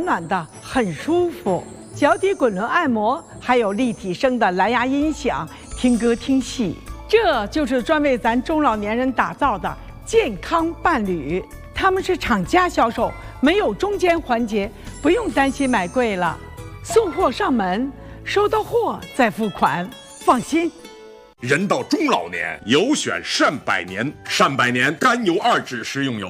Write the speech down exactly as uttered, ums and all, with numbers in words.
暖的，很舒服。脚底滚轮按摩，还有立体声的蓝牙音响，听歌听戏，这就是专为咱中老年人打造的健康伴侣。他们是厂家销售，没有中间环节，不用担心买贵了。送货上门，收到货再付款，放心。 人到中老年，有选善百年，善百年甘油二酯食用油。